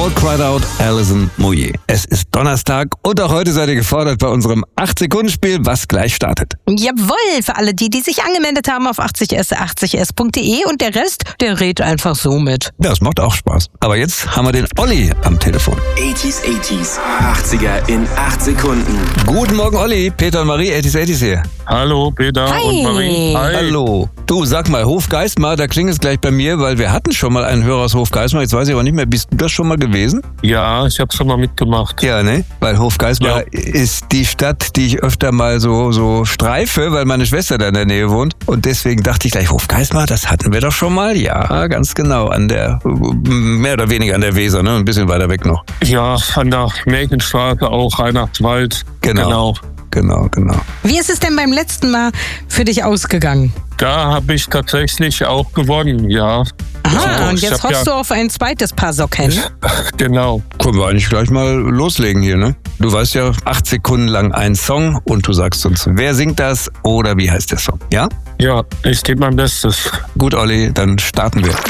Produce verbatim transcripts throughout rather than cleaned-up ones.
All Cried Out, Alison Moyet. Es ist Donnerstag und auch heute seid ihr gefordert bei unserem acht-Sekunden-Spiel, was gleich startet. Jawohl, für alle die, die sich angemeldet haben auf achtzig s achtzig s punkt de und der Rest, der redet einfach so mit. Ja, das macht auch Spaß. Aber jetzt haben wir den Olli am Telefon. achtziger, achtziger, achtziger in acht Sekunden. Guten Morgen, Olli. Peter und Marie, achtziger, achtziger hier. Hallo, Peter Hi. und Marie. Hi. Hallo. Du, sag mal, Hofgeismar, da klingt es gleich bei mir, weil wir hatten schon mal einen Hörer aus Hofgeismar. Jetzt weiß ich aber nicht mehr, bist du das schon mal gewesen? Ja, ich habe schon mal mitgemacht. Ja, ne? Weil Hofgeismar Ja. ist die Stadt, die ich öfter mal so, so streife, weil meine Schwester da in der Nähe wohnt. Und deswegen dachte ich gleich, Hofgeismar, das hatten wir doch schon mal. Ja, ganz genau. An der, mehr oder weniger an der Weser, ne? Ein bisschen weiter weg noch. Ja, an der Märchenstraße auch, Reinhardtswald. Genau. Genau. Genau, genau. Wie ist es denn beim letzten Mal für dich ausgegangen? Da habe ich tatsächlich auch gewonnen, ja. Aha, Also, und ich jetzt hab hoffst ja, du auf ein zweites Paar Socken. Genau. Können wir eigentlich gleich mal loslegen hier, ne? Du weißt ja, acht Sekunden lang ein Song und du sagst uns, wer singt das oder wie heißt der Song, ja? Ja, ich gebe mein Bestes. Gut, Olli, dann starten wir.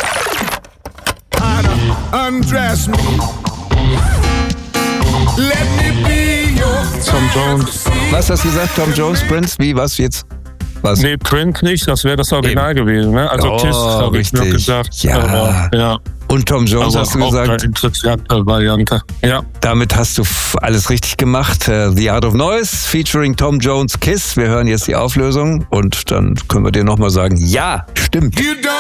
Undress me. Let me be your Tom Jones. Was hast du gesagt, Tom Jones, Prince? Wie, was jetzt? Was? Nee, Prince nicht, das wäre das Original gewesen, ne? Also Oh, Kiss habe ich noch richtig. gesagt. Ja. Aber, ja. Und Tom Jones Aber hast du auch gesagt? eine interessante Variante. Ja. Damit hast du f- alles richtig gemacht. Äh, The Art of Noise featuring Tom Jones Kiss. Wir hören jetzt die Auflösung und dann können wir dir nochmal sagen, ja, stimmt. You don't